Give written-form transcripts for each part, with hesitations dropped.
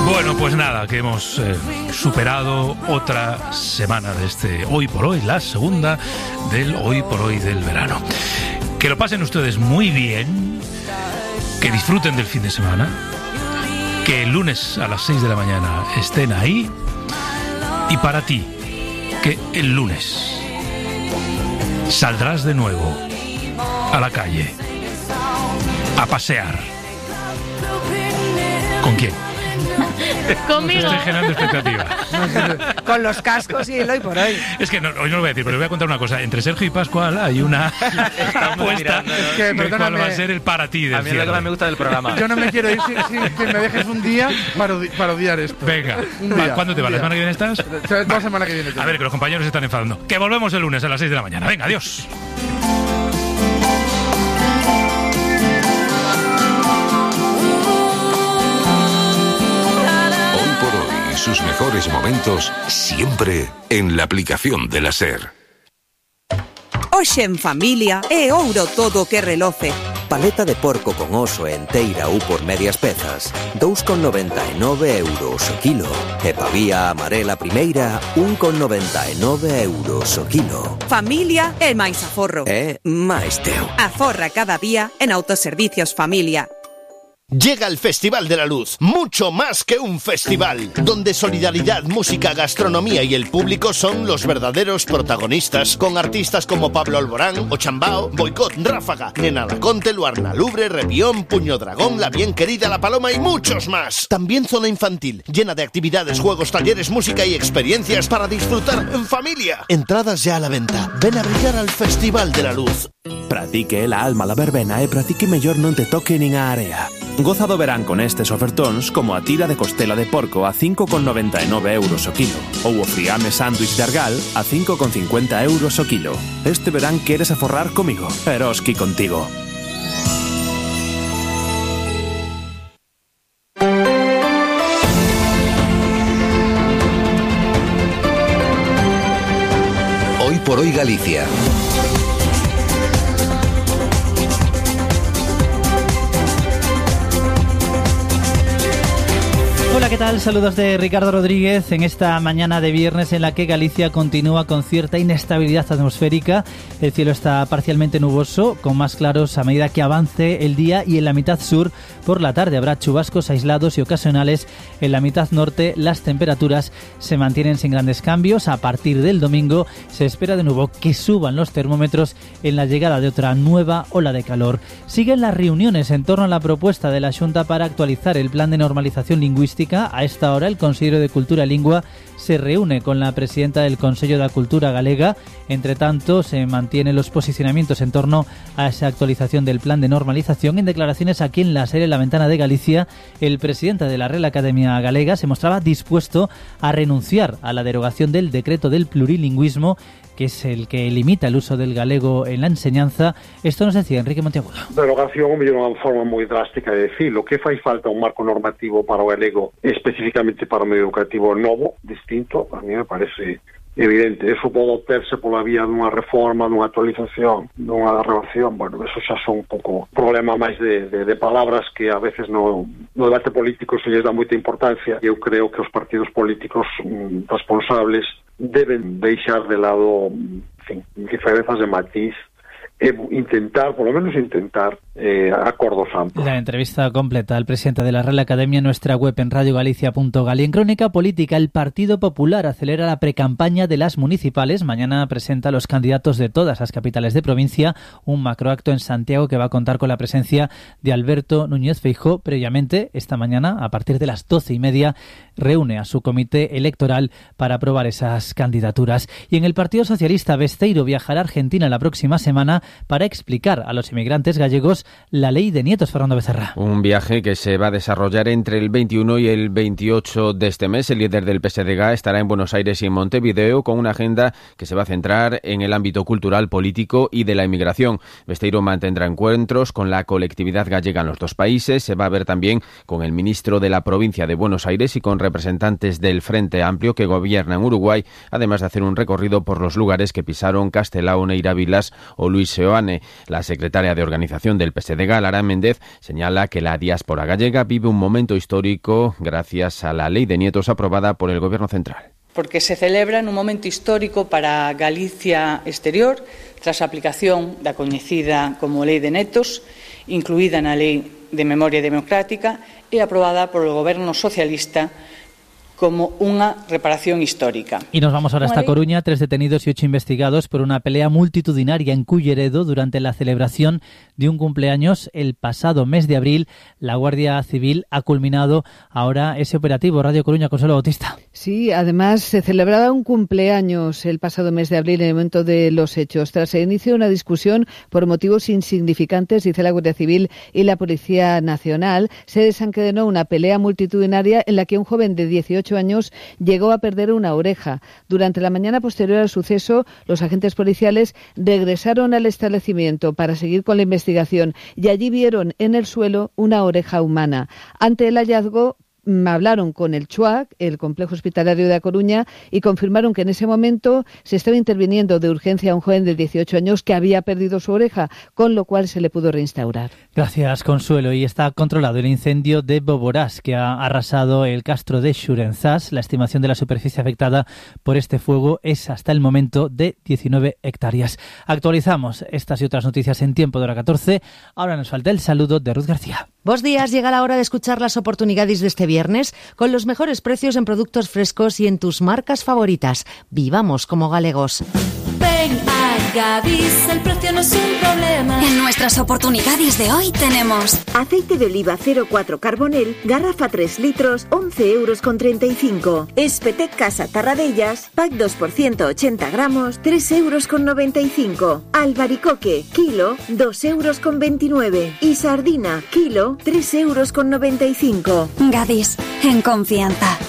Bueno, pues nada, que hemos superado otra semana de este Hoy por Hoy, la segunda del Hoy por Hoy del verano. Que lo pasen ustedes muy bien, que disfruten del fin de semana, que el lunes a las 6 de la mañana estén ahí, y para ti, que el lunes saldrás de nuevo a la calle a pasear. ¿Con quién? Conmigo. Estoy generando expectativas. Con los cascos y el Hoy por Hoy. Es que hoy no lo voy a decir, pero le voy a contar una cosa. Entre Sergio y Pascual hay una apuesta que, de cuál va a ser el para ti del A mí es lo que más me gusta del programa. Yo no me quiero ir si me dejes un día para odiar esto. Venga, ¿cuándo te va? ¿La semana que viene estás? La semana que viene. A ver, que los compañeros se están enfadando. Que volvemos el lunes a las 6 de la mañana. Venga, adiós. Sus mejores momentos siempre en la aplicación de la SER. Hoxe en familia é ouro todo que reloce. Paleta de porco con oso enteira ou por medias pezas, 2,99 € o kilo. E pavía amarela primeira, 1,99 € o kilo. Familia é máis aforro. É máis teu. Aforra cada día en Autoservicios Familia. Llega el Festival de la Luz, mucho más que un festival, donde solidaridad, música, gastronomía y el público son los verdaderos protagonistas, con artistas como Pablo Alborán, Ochambao, Boicot, Ráfaga, Nena Laconte, Luarna Lubre, Rebión, Puño Dragón, La Bien Querida, La Paloma y muchos más. También zona infantil, llena de actividades, juegos, talleres, música y experiencias para disfrutar en familia. Entradas ya a la venta. Ven a brillar al Festival de la Luz. Pratique la alma la verbena e pratique mellor non te toque nin a area. Goza do verán con estes ofertóns como a tira de costela de porco a 5,99 € o kilo ou o friame sándwich de argal a 5,50 € o kilo. Este verán queres aforrar comigo, Eroski contigo. Hoy por Hoy Galicia. Hola, ¿qué tal? Saludos de Ricardo Rodríguez en esta mañana de viernes en la que Galicia continúa con cierta inestabilidad atmosférica. El cielo está parcialmente nuboso, con más claros a medida que avance el día, y en la mitad sur por la tarde habrá chubascos aislados y ocasionales. En la mitad norte las temperaturas se mantienen sin grandes cambios. A partir del domingo se espera de nuevo que suban los termómetros en la llegada de otra nueva ola de calor. Siguen las reuniones en torno a la propuesta de la Xunta para actualizar el plan de normalización lingüística. A esta hora el Consello de Cultura e Lingua se reúne con la presidenta del Consello da Cultura Galega. Entre tanto, se mantienen los posicionamientos en torno a esa actualización del plan de normalización. En declaraciones aquí en la serie La Ventana de Galicia, el presidente de la Real Academia Galega se mostraba dispuesto a renunciar a la derogación del decreto del plurilingüismo, que es el que limita el uso del galego en la enseñanza. Esto nos decía Enrique Monteagudo. Derogación é unha forma moi drástica de decirlo. Que fai falta un marco normativo para o galego, especificamente para o medio educativo novo, distinto, a mí me parece evidente. Eso pode obterse pola vía dunha reforma, dunha actualización, dunha derogación. Bueno, eso xa son un pouco problema máis de palabras que a veces no debate político se lles dá moita importancia. Eu creo que os partidos políticos responsables deben deixar de lado, en fin, diferenzas de matiz e intentar, por lo menos intentar, acordos amplios. La entrevista completa al presidente de la Real Academia en nuestra web en radiogalicia.gal. En Crónica Política, el Partido Popular acelera la precampaña de las municipales. Mañana presenta a los candidatos de todas las capitales de provincia, un macroacto en Santiago que va a contar con la presencia de Alberto Núñez Feijóo. Previamente, esta mañana, a partir de las 12:30, reúne a su comité electoral para aprobar esas candidaturas. Y en el Partido Socialista, Besteiro viajará a Argentina la próxima semana para explicar a los inmigrantes gallegos la ley de nietos. Fernando Becerra. Un viaje que se va a desarrollar entre el 21 y el 28 de este mes. El líder del PSDG estará en Buenos Aires y en Montevideo con una agenda que se va a centrar en el ámbito cultural, político y de la inmigración. Besteiro mantendrá encuentros con la colectividad gallega en los dos países. Se va a ver también con el ministro de la provincia de Buenos Aires y con representantes del Frente Amplio que gobierna en Uruguay, además de hacer un recorrido por los lugares que pisaron Castelao, Neira Vilas o Luis Seoane. La secretaria de organización del PSDG, Lara Méndez, señala que la diáspora gallega vive un momento histórico gracias a la Lei de Nietos aprobada por el Gobierno central. Porque se celebra nun momento histórico para Galicia exterior, tras a aplicación da coñecida como Lei de Netos, incluída na Lei de Memoria Democrática e aprobada polo Goberno socialista como una reparación histórica. Y nos vamos ahora hasta Coruña. 3 detenidos y 8 investigados por una pelea multitudinaria en Culleredo durante la celebración de un cumpleaños el pasado mes de abril. La Guardia Civil ha culminado ahora ese operativo. Radio Coruña, Consuelo Bautista. Sí, además se celebraba un cumpleaños el pasado mes de abril en el momento de los hechos. Tras el inicio de una discusión por motivos insignificantes, dice la Guardia Civil y la Policía Nacional, se desencadenó una pelea multitudinaria en la que un joven de 18 años llegó a perder una oreja. Durante la mañana posterior al suceso, los agentes policiales regresaron al establecimiento para seguir con la investigación y allí vieron en el suelo una oreja humana. Ante el hallazgo, hablaron con el CHUAC, el Complejo Hospitalario de A Coruña, y confirmaron que en ese momento se estaba interviniendo de urgencia a un joven de 18 años que había perdido su oreja, con lo cual se le pudo reinstaurar. Gracias, Consuelo. Y está controlado el incendio de Boborás, que ha arrasado el castro de Xurenzás. La estimación de la superficie afectada por este fuego es hasta el momento de 19 hectáreas. Actualizamos estas y otras noticias en tiempo de hora 14. Ahora nos falta el saludo de Ruth García. Bos días, llega la hora de escuchar las oportunidades de este viernes con los mejores precios en productos frescos y en tus marcas favoritas. Vivamos como galegos. Ven a Gadis, el precio no es un problema. En nuestras oportunidades de hoy tenemos aceite de oliva 0,4 Carbonel, garrafa 3 litros, 11,35 €. Espetec Casa Tarradellas, pack 2 por 180 gramos, 3,95 €. Albaricoque, kilo, 2,29 €. Y sardina, kilo, 3,95 €. Gadis, en confianza.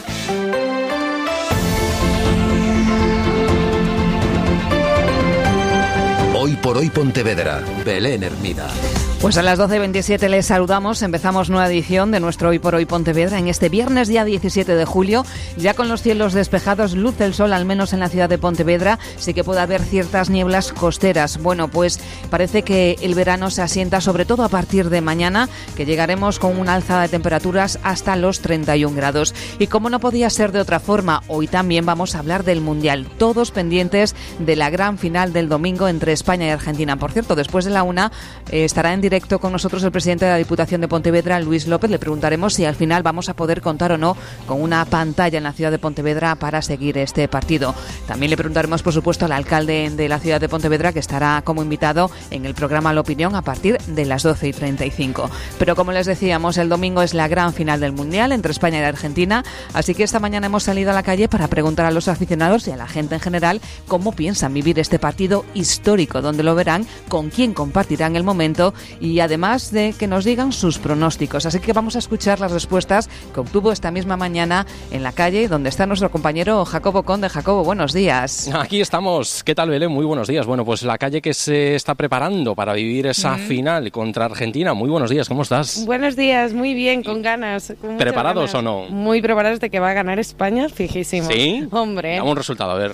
Hoy por hoy Pontevedra, Belén Hermida. Pues a las 12:27 les saludamos. Empezamos nueva edición de nuestro Hoy por Hoy Pontevedra en este viernes día 17 de julio, ya con los cielos despejados, luce el sol al menos en la ciudad de Pontevedra, sí que puede haber ciertas nieblas costeras. Bueno, pues parece que el verano se asienta sobre todo a partir de mañana, que llegaremos con una alzada de temperaturas hasta los 31 grados. Y como no podía ser de otra forma, hoy también vamos a hablar del Mundial, todos pendientes de la gran final del domingo entre España y Argentina. Por cierto, después de la una estará en directo con nosotros el presidente de la Diputación de Pontevedra, Luis López. Le preguntaremos si al final vamos a poder contar o no con una pantalla en la ciudad de Pontevedra para seguir este partido. También le preguntaremos, por supuesto, al alcalde de la ciudad de Pontevedra, que estará como invitado en el programa La Opinión a partir de las 12:35. Pero como les decíamos, el domingo es la gran final del Mundial entre España y Argentina, así que esta mañana hemos salido a la calle para preguntar a los aficionados y a la gente en general cómo piensan vivir este partido histórico, donde lo verán, con quién compartirán el momento y además de que nos digan sus pronósticos. Así que vamos a escuchar las respuestas que obtuvo esta misma mañana en la calle, donde está nuestro compañero Jacobo Conde. Jacobo, buenos días. Aquí estamos. ¿Qué tal, Belén? Muy buenos días. Bueno, pues la calle que se está preparando para vivir esa final contra Argentina. Muy buenos días, ¿cómo estás? Buenos días, muy bien, con ganas. Con ¿Preparados ganas. o no? Muy preparados de que va a ganar España, fijísimos. ¿Sí? Hombre. Dame un resultado, a ver.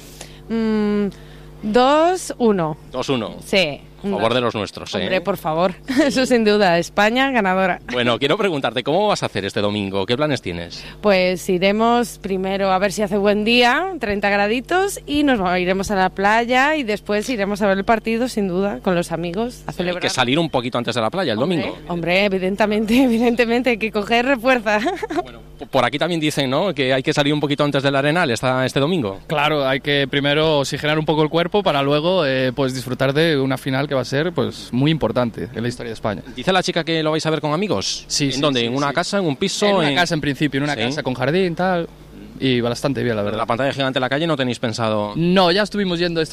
2-1. 2-1. Sí. A favor de los nuestros, Hombre, por favor. Eso sin duda. España ganadora. Bueno, quiero preguntarte, ¿cómo vas a hacer este domingo? ¿Qué planes tienes? Pues iremos primero a ver si hace buen día, 30 graditos, y nos iremos a la playa y después iremos a ver el partido, sin duda, con los amigos, a celebrar. Hay que salir un poquito antes de la playa el domingo. Hombre, evidentemente, hay que coger fuerza. Bueno, por aquí también dicen, ¿no?, que hay que salir un poquito antes del Arenal este domingo. Claro, hay que primero oxigenar un poco el cuerpo para luego pues disfrutar de una final que va a ser pues muy importante en la historia de España. ¿Dice la chica que lo vais a ver con amigos? Sí. ¿En dónde? ¿En una casa? ¿En un piso? En una casa en principio, en una casa con jardín, tal. Y bastante bien, la verdad. ¿La pantalla gigante en la calle no tenéis pensado? No, ya estuvimos yendo